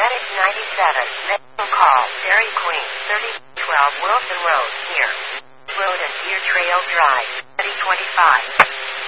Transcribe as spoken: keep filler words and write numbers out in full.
Medic ninety-seven, medical call, Dairy Queen, thirty twelve Wilson Road, near Road and Deer Trail Drive, twenty twenty-five.